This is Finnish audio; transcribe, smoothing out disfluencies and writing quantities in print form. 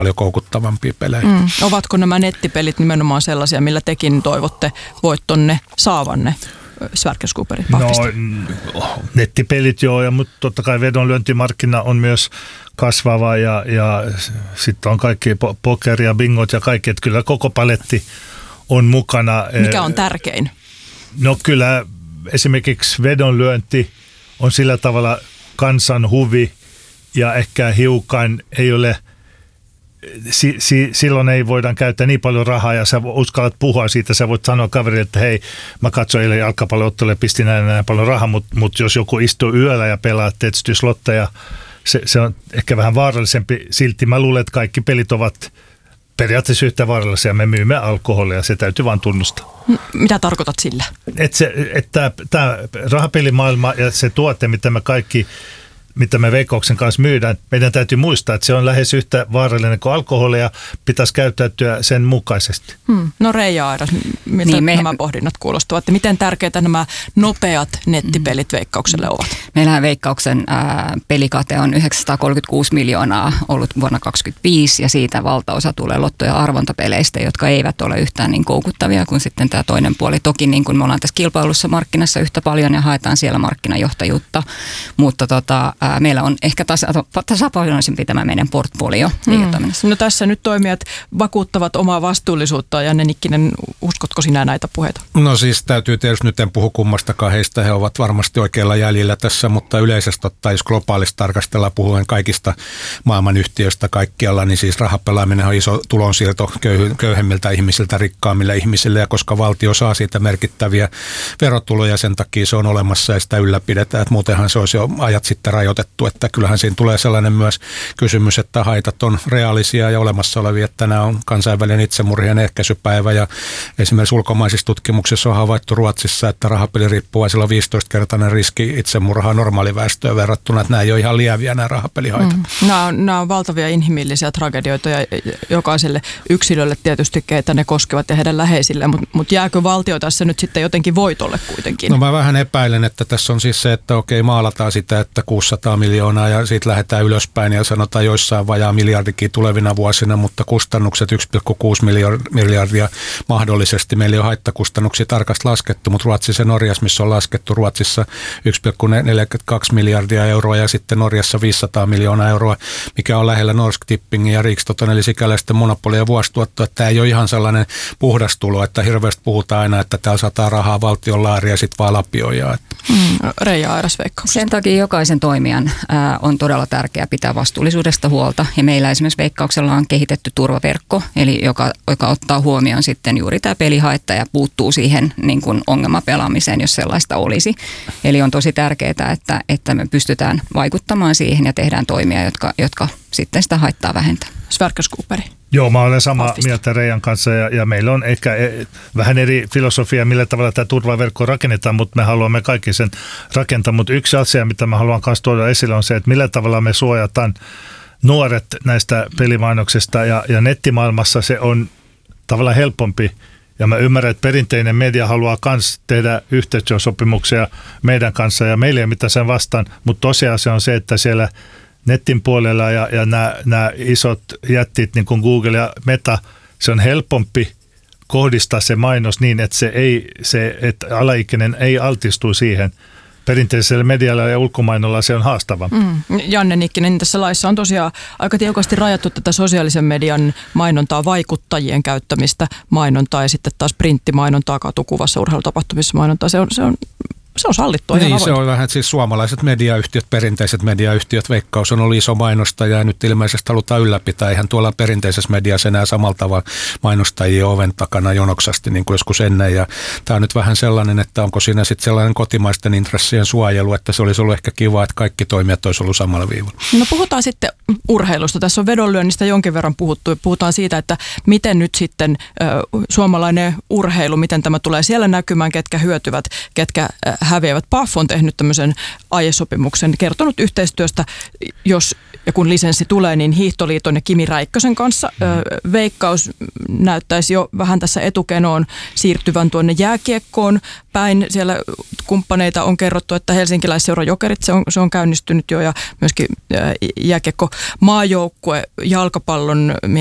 paljon koukuttavampia pelejä. Ovatko nämä nettipelit nimenomaan sellaisia, millä tekin toivotte voittonne saavanne? Sverker-Scooperi, nettipelit joo, mutta totta kai vedonlyöntimarkkina on myös kasvava ja sitten on kaikki poker ja bingot ja kaikki, että kyllä koko paletti on mukana. Mikä on tärkein? No kyllä esimerkiksi vedonlyönti on sillä tavalla kansan huvi ja ehkä hiukan ei ole, silloin ei voida käyttää niin paljon rahaa ja sä uskallat puhua siitä, sä voit sanoa kaverille, että hei, mä katsoin eilen jalkapallo-ottelulle, pistin näin paljon rahaa, mutta jos joku istuu yöllä ja pelaa tietysti slotteja, se on ehkä vähän vaarallisempi. Silti mä luulen, että kaikki pelit ovat periaatteessa yhtä vaarallisia. Me myymme alkoholia, se täytyy vaan tunnustaa. Mitä tarkoitat sillä? Että tämä rahapelimaailma ja se tuote, mitä me Veikkauksen kanssa myydään, meidän täytyy muistaa, että se on lähes yhtä vaarallinen kuin alkoholi ja pitäisi käyttäytyä sen mukaisesti. No Reija Airas, mitä nämä pohdinnat kuulostavat? Miten tärkeitä nämä nopeat nettipelit Veikkaukselle ovat? Meillähän Veikkauksen pelikate on 936 miljoonaa ollut vuonna 2025 ja siitä valtaosa tulee lotto- ja arvontapeleistä, jotka eivät ole yhtään niin koukuttavia kuin sitten tämä toinen puoli. Toki niin kuin me ollaan tässä kilpailussa markkinassa yhtä paljon ja haetaan siellä markkinajohtajuutta, mutta meillä on ehkä tasapainoisempi tämä meidän portfolio liiketoiminnassa. No tässä nyt toimijat vakuuttavat omaa vastuullisuutta. Janne Nikkinen, uskotko sinä näitä puheita? No siis täytyy tietysti, nyt en puhu kummastakaan heistä, he ovat varmasti oikealla jäljellä tässä, mutta yleisesti ottaen, jos globaalista tarkastellaan puhuen kaikista maailman yhtiöistä kaikkialla, niin siis rahapelaaminen on iso tulonsiirto köyhemmiltä ihmisiltä rikkaammille ihmisille, ja koska valtio saa siitä merkittäviä verotuloja, sen takia se on olemassa ja sitä ylläpidetään, että muutenhan se olisi jo ajat sitten rajoitettu, että kyllähän siinä tulee sellainen myös kysymys, että haitat on reaalisia ja olemassa olevia, että tänään on kansainvälinen itsemurhien ehkäisypäivä ja esimerkiksi ulkomaisissa tutkimuksissa on havaittu Ruotsissa, että rahapeliriippuvaisilla on 15-kertainen riski itsemurhaa normaaliväestöön verrattuna, että nämä ei ole ihan lieviä nämä rahapelihaitat. Nämä on valtavia inhimillisiä tragedioita ja jokaiselle yksilölle tietysti, keitä ne koskevat ja heidän läheisille, mutta jääkö valtio tässä nyt sitten jotenkin voitolle kuitenkin? No mä vähän epäilen, että tässä on siis se, että okei, maalataan sitä, että 600 miljoonaa ja siitä lähdetään ylöspäin ja sanotaan joissain vajaa miljardikin tulevina vuosina, mutta kustannukset 1,6 miljardia mahdollisesti. Meillä ei ole haittakustannuksia tarkasti laskettu, mutta Ruotsissa ja Norjassa, missä on laskettu Ruotsissa 1,42 miljardia euroa ja sitten Norjassa 500 miljoonaa euroa, mikä on lähellä Norsk Tippingin ja Rikstoton eli sikäläisten monopolia vuosituottoa. Tämä ei ole ihan sellainen puhdas tulo, että hirveästi puhutaan aina, että täällä sataa rahaa valtion laariin ja sitten vaan lapioijaa. Reija Airas, Veikkauksesta. Sen takia jokaisen toimijan on todella tärkeää pitää vastuullisuudesta huolta. Ja meillä esimerkiksi Veikkauksella on kehitetty turvaverkko, eli joka ottaa huomioon sitten juuri tämä pelihaitta ja puuttuu siihen niin kuin ongelmapelaamiseen, jos sellaista olisi. Eli on tosi tärkeää, että me pystytään vaikuttamaan siihen ja tehdään toimia, jotka sitten sitä haittaa vähentää. Sverker-Scooperi. Joo, mä olen samaa mieltä Reijan kanssa ja meillä on ehkä vähän eri filosofia, millä tavalla tämä turvaverkko rakennetaan, mutta me haluamme kaikki sen rakentaa. Mutta yksi asia, mitä mä haluan kanssa tuoda esille, on se, että millä tavalla me suojataan nuoret näistä pelimainoksista ja nettimaailmassa se on tavallaan helpompi. Ja mä ymmärrän, että perinteinen media haluaa myös tehdä yhteistyösopimuksia meidän kanssa ja meillä ei ole mitään sen vastaan, mutta tosiasia on se, että siellä netin puolella ja nämä isot jättit niin kuin Google ja Meta, se on helpompi kohdistaa se mainos niin, että että alaikäinen ei altistu siihen. Perinteisellä medialla ja ulkomainolla se on haastava. Janne Nikkinen, tässä laissa on tosiaan aika tiukasti rajattu tätä sosiaalisen median mainontaa, vaikuttajien käyttämistä mainontaa ja sitten taas printtimainontaa, katukuvassa, urheilutapahtumissa mainontaa. Se on sallittua. Niin, se on vähän, että siis suomalaiset mediayhtiöt, perinteiset mediayhtiöt, Veikkaus on ollut iso mainostaja ja nyt ilmeisesti halutaan ylläpitää. Eihän tuolla perinteisessä mediassa enää samalla tavalla mainostajia oven takana jonoksasti niin kuin joskus ennen. Ja tämä on nyt vähän sellainen, että onko siinä sitten sellainen kotimaisten intressien suojelu, että se olisi ollut ehkä kiva, että kaikki toimijat olisi ollut samalla viivalla. No puhutaan sitten urheilusta. Tässä on vedonlyönnistä jonkin verran puhuttu. Puhutaan siitä, että miten nyt sitten suomalainen urheilu, miten tämä tulee siellä näkymään, ketkä hyötyvät, ketkä häviävät. PAF on tehnyt tämmöisen aiesopimuksen, kertonut yhteistyöstä, jos ja kun lisenssi tulee, niin Hiihtoliiton ja Kimi Räikkösen kanssa. Veikkaus näyttäisi jo vähän tässä etukenoon siirtyvän tuonne jääkiekkoon päin. Siellä kumppaneita on kerrottu, että helsinkiläisseura Jokerit, se on käynnistynyt jo, ja myöskin jääkiekko maajoukkue jalkapallon